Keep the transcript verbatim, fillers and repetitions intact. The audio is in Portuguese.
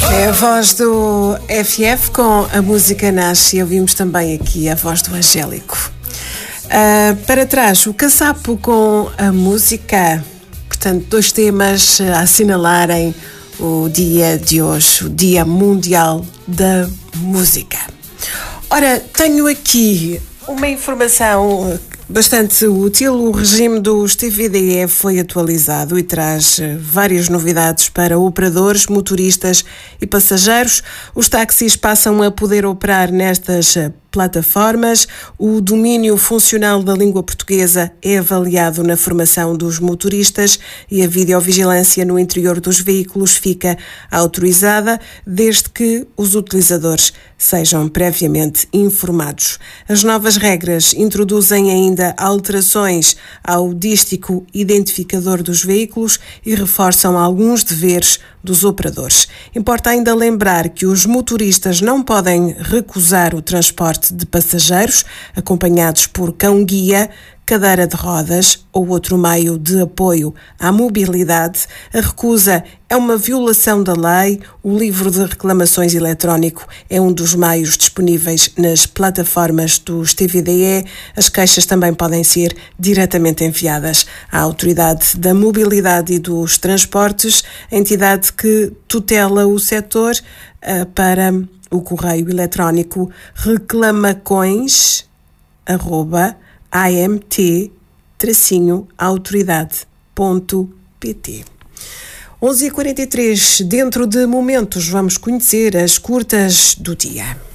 É a voz do F F com a música Nasce e ouvimos também aqui a voz do Angélico. Uh, para trás, o Caçapo com a música, portanto, dois temas a assinalarem o dia de hoje, o Dia Mundial da Música. Ora, tenho aqui uma informação bastante útil. O regime dos T V D E foi atualizado e traz várias novidades para operadores, motoristas e passageiros. Os táxis passam a poder operar nestas plataformas. O domínio funcional da língua portuguesa é avaliado na formação dos motoristas e a videovigilância no interior dos veículos fica autorizada, desde que os utilizadores sejam previamente informados. As novas regras introduzem ainda alterações ao dístico identificador dos veículos e reforçam alguns deveres dos operadores. Importa ainda lembrar que os motoristas não podem recusar o transporte de passageiros acompanhados por cão-guia, cadeira de rodas ou outro meio de apoio à mobilidade. A recusa é uma violação da lei. O livro de reclamações eletrónico é um dos meios disponíveis nas plataformas dos T V D E. As queixas também podem ser diretamente enviadas à Autoridade da Mobilidade e dos Transportes, a entidade que tutela o setor, para o correio eletrónico reclamacões arroba amt autoridade ponto pt. onze e quarenta e três, dentro de momentos vamos conhecer as curtas do dia.